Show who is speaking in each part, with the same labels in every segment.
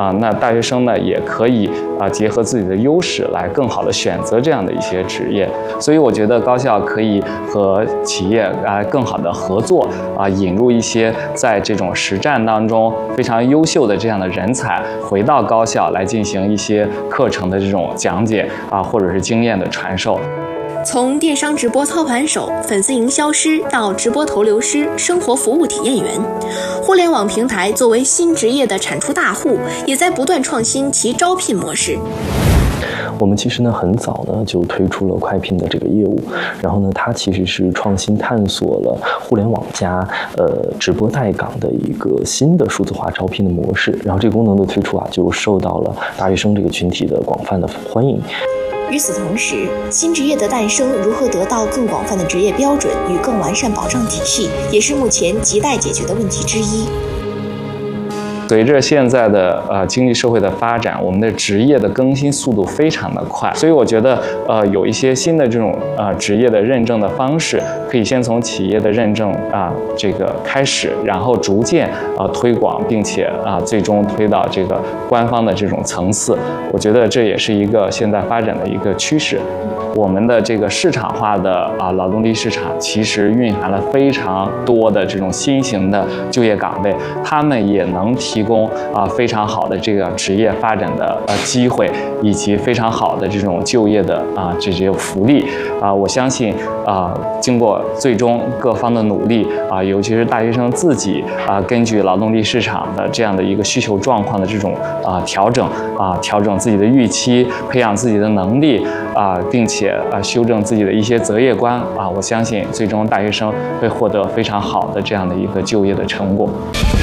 Speaker 1: 那大学生呢也可以结合自己的优势来更好的选择这样的一些职业。所以我觉得高校可以和企业更好的合作引入一些在这种实战当中非常优秀的这样的人才回到高校来进行一些课程的这种讲解或者是经验的传授。
Speaker 2: 从电商直播操盘手、粉丝营销师到直播投流师、生活服务体验员，互联网平台作为新职业的产出大户，也在不断创新其招聘模式。
Speaker 3: 我们其实呢很早呢就推出了快聘的这个业务，然后呢它其实是创新探索了互联网加直播带岗的一个新的数字化招聘的模式，然后这个功能的推出就受到了大学生这个群体的广泛的欢迎。
Speaker 2: 与此同时，新职业的诞生如何得到更广泛的职业标准与更完善保障体系，也是目前亟待解决的问题之一。
Speaker 1: 随着现在的经济社会的发展，我们的职业的更新速度非常的快，所以我觉得有一些新的这种职业的认证的方式，可以先从企业的认证这个开始，然后逐渐推广，并且最终推到这个官方的这种层次。我觉得这也是一个现在发展的一个趋势。我们的这个市场化的劳动力市场其实蕴含了非常多的这种新型的就业岗位，他们也能提供非常好的这个职业发展的机会，以及非常好的这种就业的这些福利我相信经过最终各方的努力尤其是大学生自己根据劳动力市场的这样的一个需求状况的这种调整自己的预期，培养自己的能力并且修正自己的一些择业观我相信最终大学生会获得非常好的这样的一个就业的成果。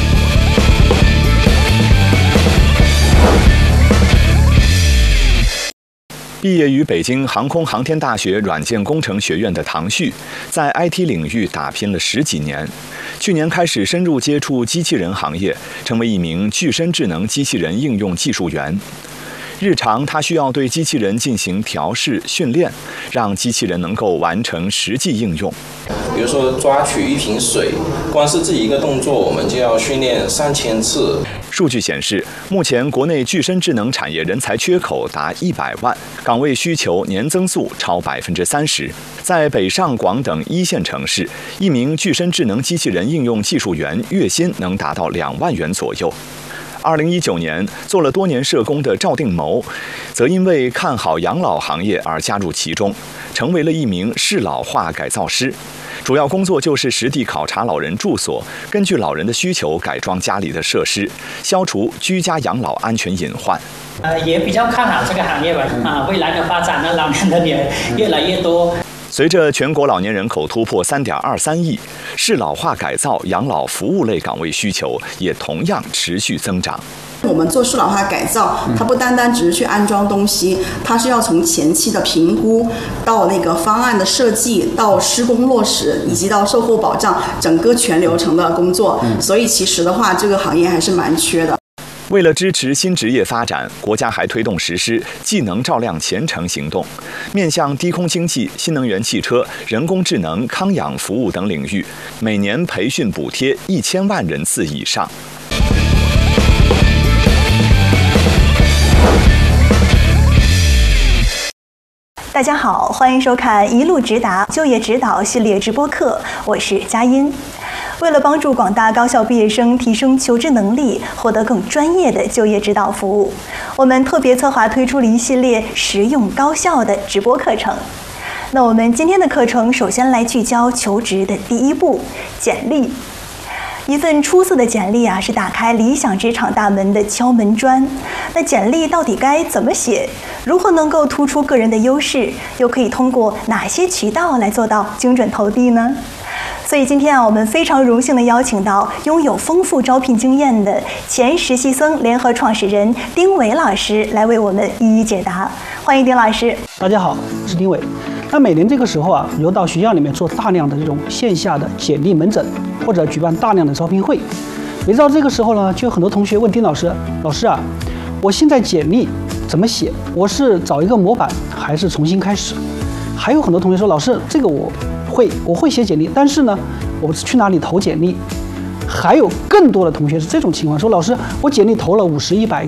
Speaker 4: 毕业于北京航空航天大学软件工程学院的唐旭，在 IT 领域打拼了10几年，去年开始深入接触机器人行业，成为一名具身智能机器人应用技术员。日常他需要对机器人进行调试训练，让机器人能够完成实际应用。
Speaker 5: 比如说抓取一瓶水，光是这一个动作我们就要训练3000次。
Speaker 4: 数据显示，目前国内具身智能产业人才缺口达100万，岗位需求年增速超30%。在北上广等1线城市，一名具身智能机器人应用技术员月薪能达到2万元左右。2019年，做了多年社工的赵定谋，则因为看好养老行业而加入其中，成为了一名适老化改造师。主要工作就是实地考察老人住所，根据老人的需求改装家里的设施，消除居家养老安全隐患。
Speaker 6: 也比较看好这个行业吧。未来的发展呢，老年人也越来越多。
Speaker 4: 随着全国老年人口突破3.23亿，适老化改造养老服务类岗位需求也同样持续增长。
Speaker 7: 我们做适老化改造，它不单单只是去安装东西，它是要从前期的评估到那个方案的设计，到施工落实，以及到售后保障，整个全流程的工作。所以其实的话，这个行业还是蛮缺的。
Speaker 4: 为了支持新职业发展，国家还推动实施技能照亮前程行动，面向低空经济、新能源汽车、人工智能、康养服务等领域，每年培训补贴1000万人次以上。
Speaker 8: 大家好，欢迎收看一路直达就业指导系列直播课，我是佳音。为了帮助广大高校毕业生提升求职能力，获得更专业的就业指导服务，我们特别策划推出了一系列实用高效的直播课程。那我们今天的课程首先来聚焦求职的第一步——简历。一份出色的简历是打开理想职场大门的敲门砖。那简历到底该怎么写？如何能够突出个人的优势？又可以通过哪些渠道来做到精准投递呢？所以今天我们非常荣幸地邀请到拥有丰富招聘经验的前实习生联合创始人丁伟老师来为我们一一解答。欢迎丁老师。
Speaker 9: 大家好，我是丁伟。那每年这个时候有到学校里面做大量的这种线下的简历门诊，或者举办大量的招聘会。每到这个时候呢，就有很多同学问丁老师：“老师我现在简历怎么写？我是找一个模板，还是重新开始？”还有很多同学说：“老师，这个我会写简历，但是呢，我去哪里投简历？”还有更多的同学是这种情况，说：“老师，我简历投了50、100。”